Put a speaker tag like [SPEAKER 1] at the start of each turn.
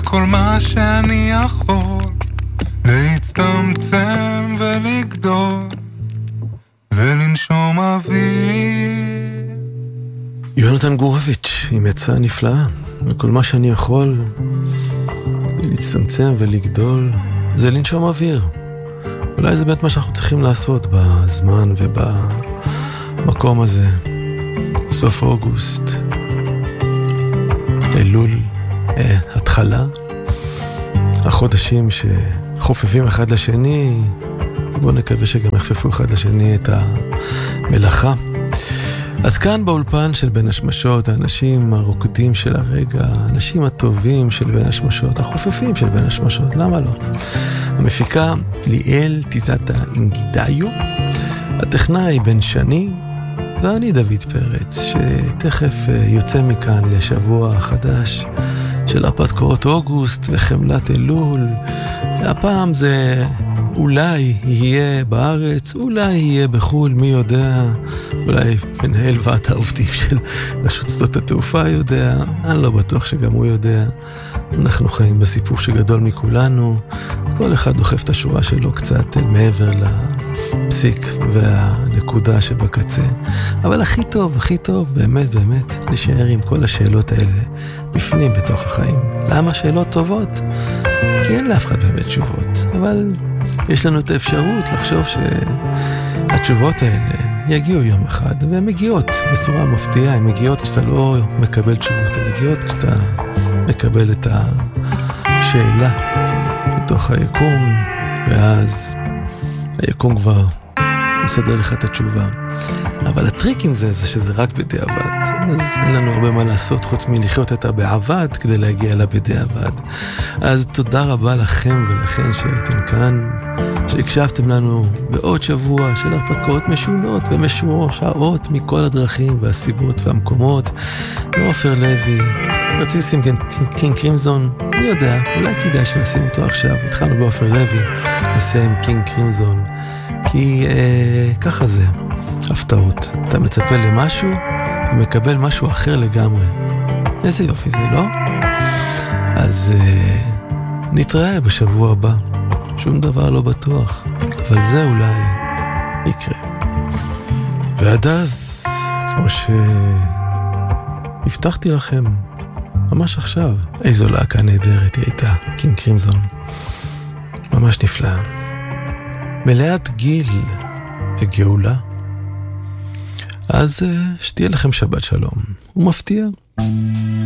[SPEAKER 1] וכל מה שאני יכול להצטמצם ולגדול ולנשום אוויר.
[SPEAKER 2] יונתן גורביץ' עם הצעה נפלאה. וכל מה שאני יכול להצטמצם ולגדול זה לנשום אוויר. אולי זה באמת מה שאנחנו צריכים לעשות בזמן ובמקום הזה. סוף אוגוסט, אלול, התחלה, החודשים שחופפים אחד לשני, בואו נקווה שגם יחפפו אחד לשני את המלאכה. אז כאן באולפן של בין השמשות, האנשים הרוקדים של הרגע, האנשים הטובים של בין השמשות, החופפים של בין השמשות, למה לא? המפיקה ליאל תיזתה אינגידאיו, הטכנאי בן שני, ואני דוד פרץ, שתכף יוצא מכאן לשבוע חדש של הרפתקאות אוגוסט וחמלת אלול. הפעם זה אולי יהיה בארץ, אולי יהיה בחול, מי יודע, אולי מנהל ועד העובדים של רשות שדות התעופה יודע, אני לא בטוח שגם הוא יודע. אנחנו חיים בסיפור שגדול מכולנו, כל אחד דוחף את השורה שלו קצת מעבר לפסיק והנקודה שבקצה. אבל הכי טוב, באמת, להישאר עם כל השאלות האלה בפנים בתוך החיים. למה שאלות טובות? כי אין לאף אחד באמת תשובות, אבל יש לנו את האפשרות לחשוב שהתשובות האלה יגיעו יום אחד, והן מגיעות בצורה מפתיעה, הן מגיעות כשאתה לא מקבל תשובות, הן מגיעות כשאתה מקבל את השאלה בתוך היקום, ואז היקום כבר מסדר לך את התשובה. אבל הטריק עם זה שזה רק בדיעבד, אז אין לנו הרבה מה לעשות חוץ מלחיות את הבעבד כדי להגיע לבדיעבד. אז תודה רבה לכם ולכן שהייתם כאן, שהקשבתם לנו בעוד שבוע של הרפתקאות משונות ומשורשעות מכל הדרכים והסיבות והמקומות. מעופר לוי, רציתי לשים קינג קרימזון, אני יודע, אולי כדאי שנשים אותו עכשיו. התחלנו בעופר לוי, נסיים קינג קרימזון, כי ככה זה, הפתעות. אתה מצפה למשהו ומקבל משהו אחר לגמרי. איזה יופי זה, לא? אז נתראה בשבוע הבא. שום דבר לא בטוח, אבל זה אולי יקרה. ועד אז, כמו שהבטחתי לכם, ממש עכשיו, איזו להקה נהדרת היא הייתה, קינג קרימזון. ממש נפלאה. מלאת גיל וגאולה. אז שתהיה לכם שבת שלום. הוא מפתיע.